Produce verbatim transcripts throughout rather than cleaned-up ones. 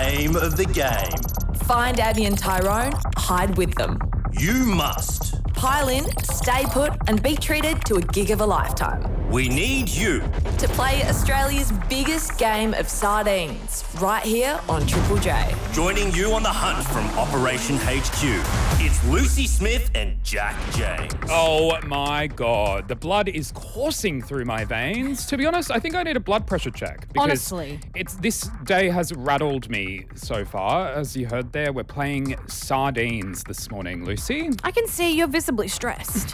name of the game. Find Abby and Tyrone, hide with them. You must. Pile in, stay put, and be treated to a gig of a lifetime. We need you. To play Australia's biggest game of sardines, right here on Triple J. Joining you on the hunt from Operation H Q, it's Lucy Smith and Jack James. Oh my God, the blood is coursing through my veins. To be honest, I think I need a blood pressure check. Because Honestly. It's, this day has rattled me so far. As you heard there, we're playing sardines this morning, Lucy. I can see you're visibly stressed.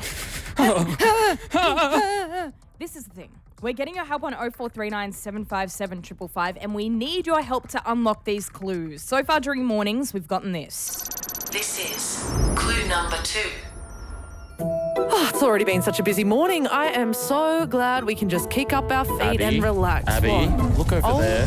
This is the thing. We're getting your help on oh four three nine, seven five seven, five five five, and we need your help to unlock these clues. So far during mornings, we've gotten this. This is clue number two. Oh, it's already been such a busy morning. I am so glad we can just kick up our feet Abby, and relax. Abby, What? look over Oh. there.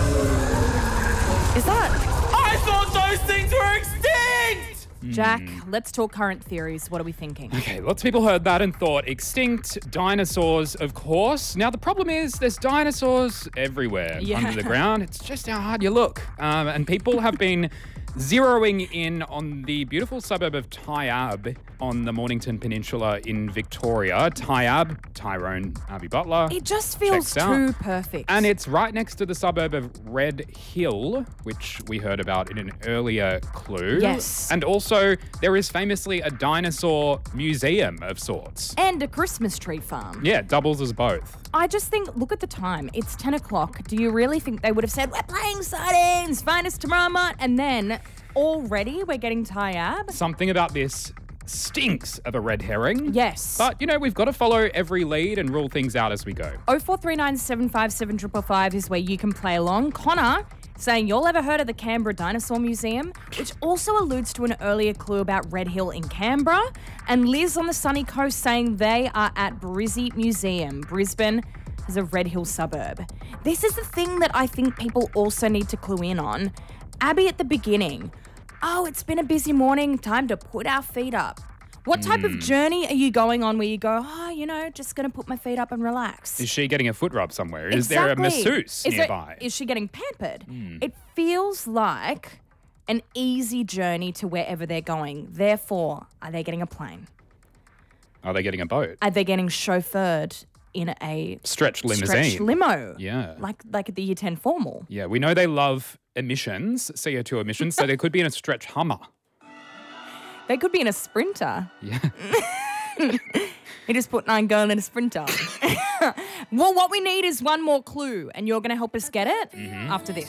Is that... I thought those things were extinct! Jack, let's talk current theories. What are we thinking? Okay, lots of people heard that and thought extinct dinosaurs, of course. Now, the problem is there's dinosaurs everywhere Yeah. under the ground. It's just how hard you look. Um, and people have been zeroing in on the beautiful suburb of Tyabb on the Mornington Peninsula in Victoria. Tyabb, Tyrone Abby Butler. It just feels Checks out. too perfect. And it's right next to the suburb of Red Hill, which we heard about in an earlier clue. Yes. And also, there is famously a dinosaur museum of sorts. And a Christmas tree farm. Yeah, doubles as both. I just think, look at the time. It's ten o'clock. Do you really think they would have said, we're playing sardines, find us tomorrow night? And then already we're getting Tyabb? Something about this stinks of a red herring. Yes. But, you know, we've got to follow every lead and rule things out as we go. oh four three nine, seven five seven, five five five is where you can play along. Connor saying, y'all ever heard of the Canberra Dinosaur Museum? Which also alludes to an earlier clue about Red Hill in Canberra. And Liz on the sunny coast saying they are at Brizzy Museum. Brisbane has a Red Hill suburb. This is the thing that I think people also need to clue in on. Abby at the beginning. Oh, it's been a busy morning. Time to put our feet up. What type of journey are you going on where you go, oh, you know, just going to put my feet up and relax? Is she getting a foot rub somewhere? Is there a Exactly. masseuse Is there- nearby? is she getting pampered? It feels like an easy journey to wherever they're going. Therefore, are they getting a plane? Are they getting a boat? Are they getting chauffeured in a Stretched limousine. stretched limo? Yeah. Like like at the year ten formal. Yeah, we know they love emissions, C O two emissions, so they could be in a stretch Hummer. They could be in a Sprinter. Yeah. He just put nine girl in a Sprinter. Well, what we need is one more clue, and you're going to help us get it after this.